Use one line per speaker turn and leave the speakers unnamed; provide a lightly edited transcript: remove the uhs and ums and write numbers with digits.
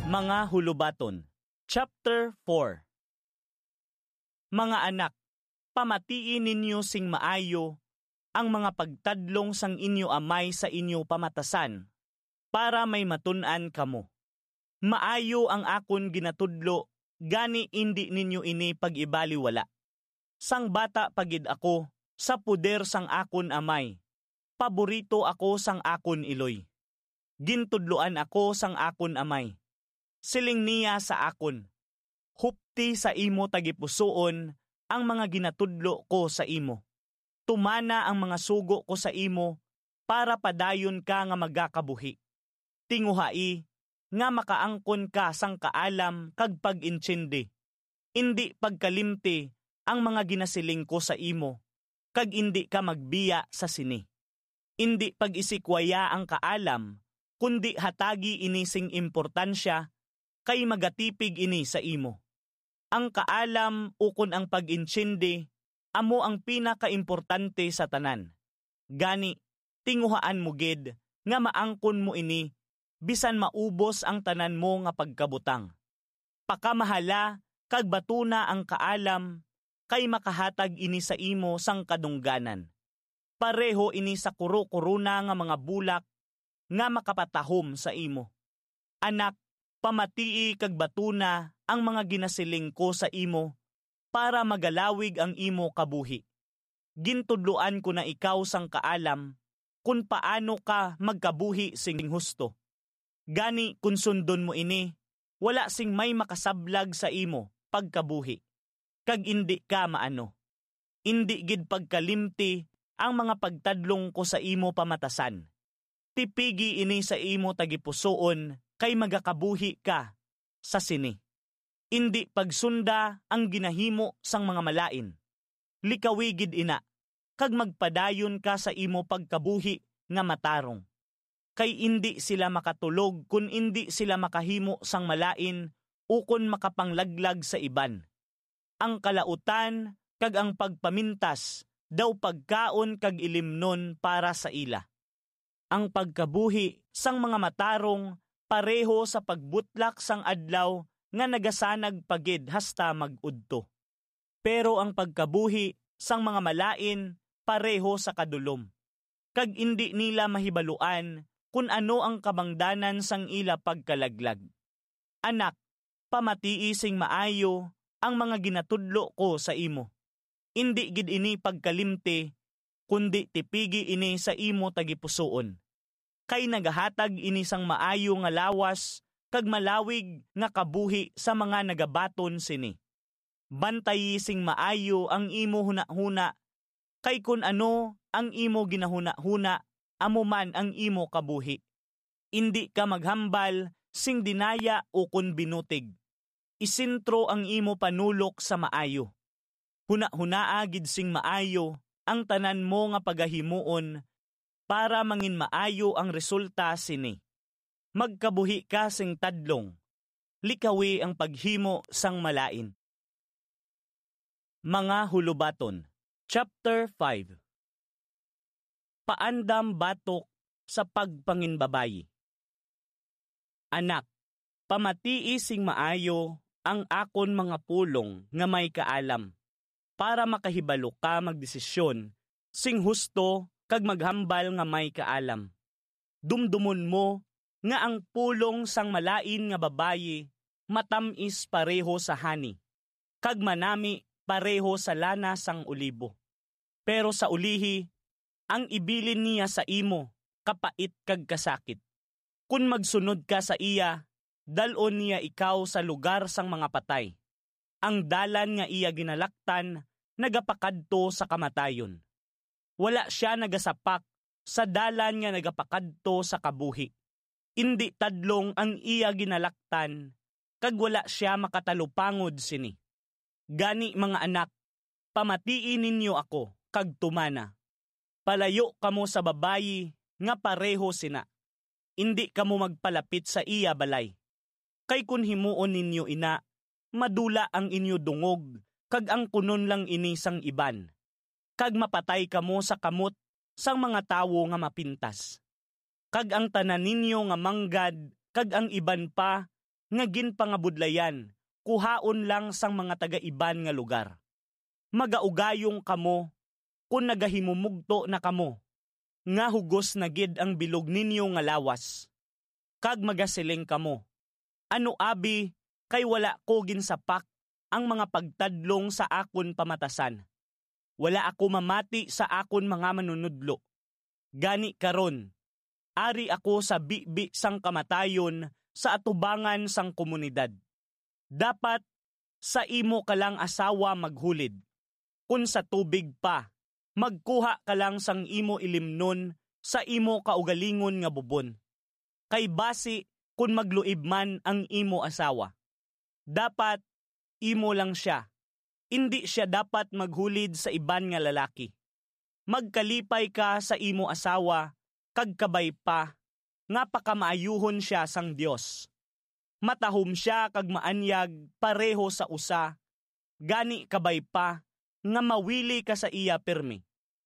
Mga hulubaton, Chapter 4. Mga anak, pamatiin ninyo sing maayo ang mga pagtadlong sang inyo amay sa inyo pamatasan, para may matun-an kamo. Maayo ang akon ginatudlo, gani indi ninyo ini pag-ibaliwala. Sang bata pagid ako, sa puder sang akon amay, paborito ako sang akon iloy. Gintudloan ako sang akon amay. Siling niya sa akon, hupti sa imo tagipusoon ang mga ginatudlo ko sa imo. Tumana ang mga sugo ko sa imo para padayon ka nga magakabuhi. Tinguhai nga makaangkon ka sang kaalam kag pag-intsindi. Indi pagkalimti ang mga ginasiling ko sa imo, kag indi ka magbiya sa sini. Indi pag-isikwaya ang kaalam, kundi hatagi inising importansya, kay magatipig ini sa imo. Ang kaalam ukon ang pag-intsindi, amo ang pinakaimportante sa tanan. Gani, tinguhaan mo gid, nga maangkon mo ini, bisan maubos ang tanan mo nga pagkabutang. Pakamahala, kag batuna ang kaalam, kay makahatag ini sa imo sang kadungganan. Pareho ini sa kuro-kuruna nga mga bulak, nga makapatahom sa imo. Anak, pamatii kag batuna ang mga ginasiling ko sa imo para magalawig ang imo kabuhi. Gintudloan ko na ikaw sang kaalam kung paano ka magkabuhi sing husto. Gani kung sundon mo ini, wala sing may makasablag sa imo pagkabuhi. Kag indi ka maano. Indi gid pagkalimti ang mga pagtadlong ko sa imo pamatasan. Tipigi ini sa imo tagipusoon, kay magakabuhi ka sa sini. Indi pagsunda ang ginahimo sang mga malain. Likawigid ina, kag magpadayon ka sa imo pagkabuhi nga matarong. Kay indi sila makatulog kun indi sila makahimo sang malain ukon makapanglaglag sa iban. Ang kalautan kag ang pagpamintas daw pagkaon kag ilimnon para sa ila. Ang pagkabuhi sang mga matarong pareho sa pagbutlak sang adlaw nga nagasanag pagid hasta mag-udto. Pero ang pagkabuhi sang mga malain pareho sa kadulom. Kag indi nila mahibaluan kung ano ang kabangdanan sang ila pagkalaglag. Anak, pamatii sing maayo ang mga ginatudlo ko sa imo. Indi gid ini pagkalimti, kundi tipigi ini sa imo tagipusoon. Kay nagahatag ini sang maayo nga lawas kag malawig nga kabuhi sa mga nagabaton sini. Bantayi sing maayo ang imo huna-huna, kay kun ano ang imo ginahuna-huna, amo man ang imo kabuhi. Indi ka maghambal sing dinaya o kun binutig. Isintro ang imo panulok sa maayo. Huna-hunaa gid sing maayo ang tanan mo nga pagahimuon, para mangin maayo ang resulta sini. Magkabuhi ka sing tadlong, likawi ang paghimo sang malain. Mga hulubaton, Chapter 5. Paandam batok sa pagpanginbabayi. Anak, pamatii sing maayo ang akon mga pulong nga may kaalam, para makahibalo ka magdesisyon sing husto kag maghambal nga may kaalam. Dumdumon mo nga ang pulong sang malain nga babayi matamis pareho sa hani, kag manami pareho sa lana sang ulibo. Pero sa ulihi, ang ibilin niya sa imo, kapait kag kasakit. Kung magsunod ka sa iya, dalon niya ikaw sa lugar sang mga patay. Ang dalan nga iya ginalaktan, nagapakadto sa kamatayon. Wala siya nagasapak sa dalan nga nagapakadto sa kabuhi. Indi tadlong ang iya ginalaktan, kag wala siya makatalupangod sini. Gani mga anak, pamatiin ninyo ako, kag tumana. Palayo kamo sa babayi nga pareho sina. Indi kamo magpalapit sa iya balay. Kay kun himuon ninyo ina, madula ang inyo dungog, kag ang kunon lang inisang iban. Kag mapatay kamo sa kamot sang mga tawo nga mapintas. Kag ang tanan ninyo nga manggad, kag ang iban pa, nga ginpangabudlayan, kuhaon lang sang mga taga-iban nga lugar. Magaugayong kamo kung nagahimumugto na kamo, nga hugos na gid ang bilog ninyo nga lawas. Kag magasiling kamo, ano abi kay wala ko ginsapak ang mga pagtadlong sa akon pamatasan. Wala ako mamati sa akon mga manunudlo. Gani karon, ari ako sa bibi sang kamatayon sa atubangan sang komunidad. Dapat sa imo ka lang asawa maghulid. Kung sa tubig pa, magkuha ka lang sang imo ilimnon sa imo kaugalingon nga bubon. Kay basi kung magluib man ang imo asawa. Dapat imo lang siya. Hindi siya dapat maghulid sa iban nga lalaki. Magkalipay ka sa imo asawa, kag kabay pa, nga pakamaayuhon siya sang Dios. Matahom siya kag maanyag pareho sa usa, gani kabay pa, nga mawili ka sa iya pirmi.